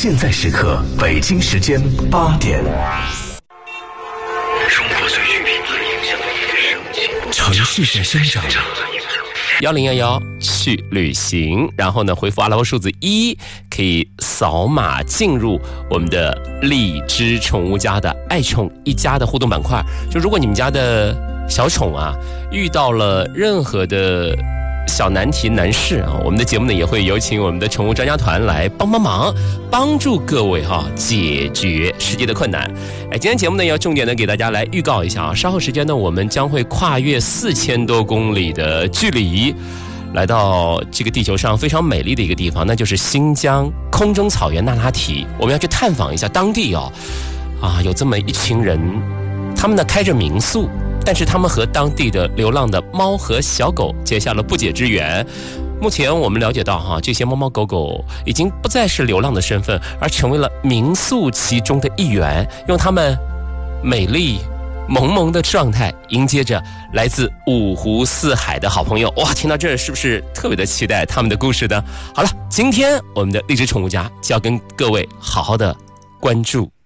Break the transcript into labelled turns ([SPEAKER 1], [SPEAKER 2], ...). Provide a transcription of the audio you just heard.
[SPEAKER 1] 现在时刻，北京时间8点。
[SPEAKER 2] 中国最具品牌影响力的盛情，
[SPEAKER 1] 城市在生长。
[SPEAKER 3] 1011去旅行，然后呢回复阿拉伯数字1，可以扫码进入我们的荔枝宠物家的爱宠一家的互动板块。就如果你们家的小宠啊遇到了任何的小难题难事啊，我们的节目呢也会有请我们的宠物专家团来帮忙，帮助各位解决世界的困难。今天节目呢要重点的给大家来预告一下啊，稍后时间呢我们将会跨越4000多公里的距离，来到这个地球上非常美丽的一个地方，那就是新疆空中草原那拉提。我们要去探访一下当地有这么一群人，他们呢开着民宿，但是他们和当地的流浪的猫和小狗结下了不解之缘。目前我们了解到这些猫猫狗狗已经不再是流浪的身份，而成为了民宿其中的一员，用它们美丽萌萌的状态迎接着来自五湖四海的好朋友。哇，听到这是不是特别的期待他们的故事呢？好了，今天我们的荔枝宠物家就要跟各位好好的关注